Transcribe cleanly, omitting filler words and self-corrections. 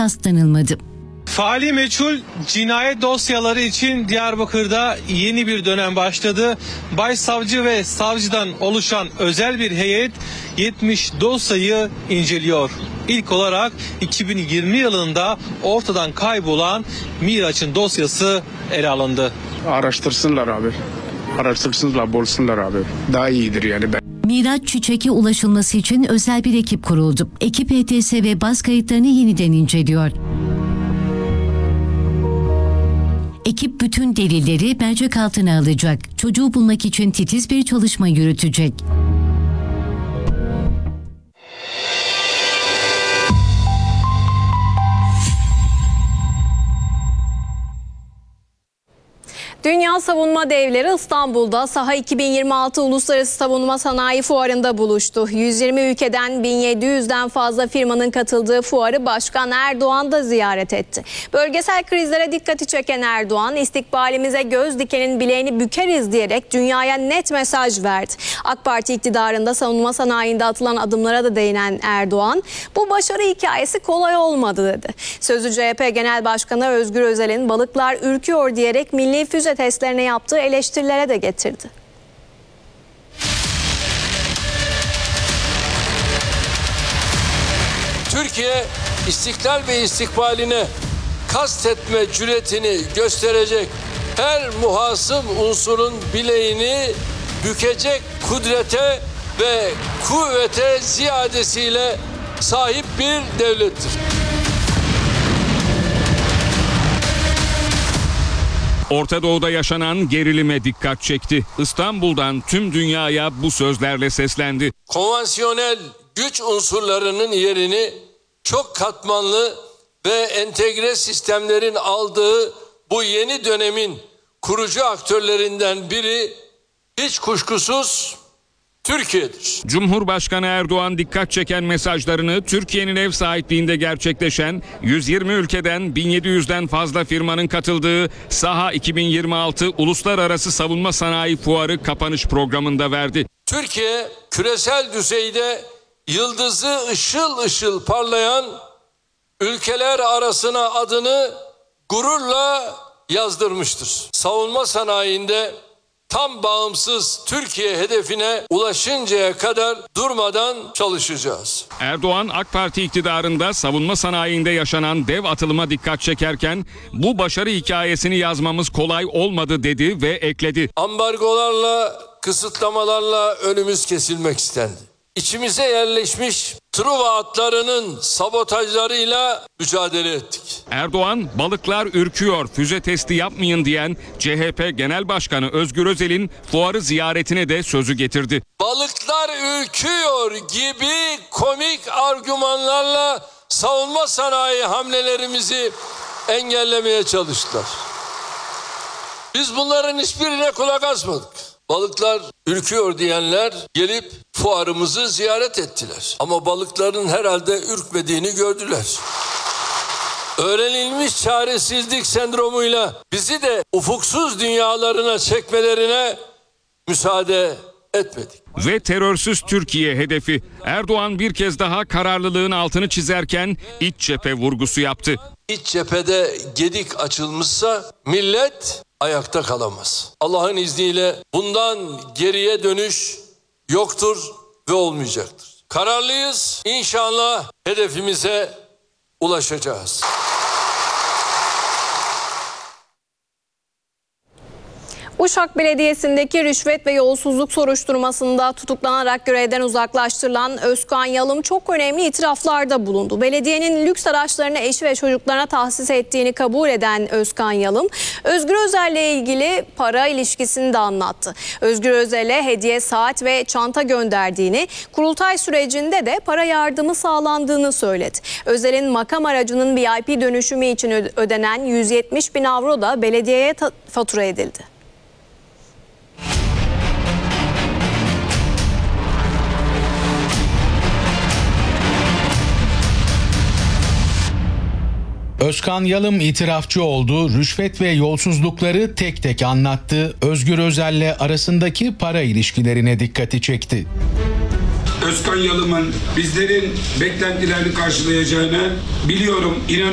rastlanılmadı. Faili meçhul cinayet dosyaları için Diyarbakır'da yeni bir dönem başladı. Başsavcı ve savcıdan oluşan özel bir heyet 70 dosyayı inceliyor. İlk olarak 2020 yılında ortadan kaybolan Miraç'ın dosyası ele alındı. Araştırsınlar abi. Araştırsınlar, bulsunlar abi. Daha iyidir yani. Miraç Çiçek'e ulaşılması için özel bir ekip kuruldu. Ekip HTS ve baz kayıtlarını yeniden inceliyor. Ekip bütün delilleri mercek altına alacak. Çocuğu bulmak için titiz bir çalışma yürütecek. Dünya Savunma Devleri İstanbul'da Saha 2026 Uluslararası Savunma Sanayi Fuarı'nda buluştu. 120 ülkeden 1700'den fazla firmanın katıldığı fuarı Başkan Erdoğan da ziyaret etti. Bölgesel krizlere dikkati çeken Erdoğan, istikbalimize göz dikenin bileğini bükeriz diyerek dünyaya net mesaj verdi. AK Parti iktidarında savunma sanayinde atılan adımlara da değinen Erdoğan, bu başarı hikayesi kolay olmadı dedi. Sözcü CHP Genel Başkanı Özgür Özel'in balıklar ürküyor diyerek milli füze testlerine yaptığı eleştirilere de getirdi. Türkiye istiklal ve istikbaline kastetme cüretini gösterecek her muhasım unsurun bileğini bükecek kudrete ve kuvvete ziyadesiyle sahip bir devlettir. Orta Doğu'da yaşanan gerilime dikkat çekti. İstanbul'dan tüm dünyaya bu sözlerle seslendi. Konvansiyonel güç unsurlarının yerini çok katmanlı ve entegre sistemlerin aldığı bu yeni dönemin kurucu aktörlerinden biri hiç kuşkusuz Türkiye'dir. Cumhurbaşkanı Erdoğan dikkat çeken mesajlarını Türkiye'nin ev sahipliğinde gerçekleşen 120 ülkeden 1700'den fazla firmanın katıldığı Saha 2026 Uluslararası Savunma Sanayi Fuarı kapanış programında verdi. Türkiye küresel düzeyde yıldızı ışıl ışıl parlayan ülkeler arasına adını gururla yazdırmıştır. Savunma sanayinde tam bağımsız Türkiye hedefine ulaşıncaya kadar durmadan çalışacağız. Erdoğan AK Parti iktidarında savunma sanayinde yaşanan dev atılıma dikkat çekerken bu başarı hikayesini yazmamız kolay olmadı dedi ve ekledi. Ambargolarla, kısıtlamalarla önümüz kesilmek istendi. İçimize yerleşmiş Truva atlarının sabotajlarıyla mücadele ettik. Erdoğan balıklar ürküyor füze testi yapmayın diyen CHP Genel Başkanı Özgür Özel'in fuarı ziyaretine de sözü getirdi. Balıklar ürküyor gibi komik argümanlarla savunma sanayi hamlelerimizi engellemeye çalıştılar. Biz bunların hiçbirine kulak asmadık. Balıklar ürküyor diyenler gelip fuarımızı ziyaret ettiler. Ama balıkların herhalde ürkmediğini gördüler. Öğrenilmiş çaresizlik sendromuyla bizi de ufuksuz dünyalarına çekmelerine müsaade etmedik. Ve terörsüz Türkiye hedefi. Erdoğan bir kez daha kararlılığın altını çizerken iç cephe vurgusu yaptı. İç cephede gedik açılmışsa millet ayakta kalamaz. Allah'ın izniyle bundan geriye dönüş yoktur ve olmayacaktır. Kararlıyız. İnşallah hedefimize ulaşacağız. Uşak Belediyesi'ndeki rüşvet ve yolsuzluk soruşturmasında tutuklanarak görevden uzaklaştırılan Özkan Yalım çok önemli itiraflarda bulundu. Belediyenin lüks araçlarını eşi ve çocuklarına tahsis ettiğini kabul eden Özkan Yalım, Özgür Özel'le ilgili para ilişkisini de anlattı. Özgür Özel'e hediye saat ve çanta gönderdiğini, kurultay sürecinde de para yardımı sağlandığını söyledi. Özel'in makam aracının VIP dönüşümü için ödenen 170.000 avro da belediyeye fatura edildi. Özkan Yalım itirafçı oldu, rüşvet ve yolsuzlukları tek tek anlattı, Özgür Özel'le arasındaki para ilişkilerine dikkati çekti. Özkan Yalım'ın bizlerin beklentilerini karşılayacağını biliyorum, inanıyorum.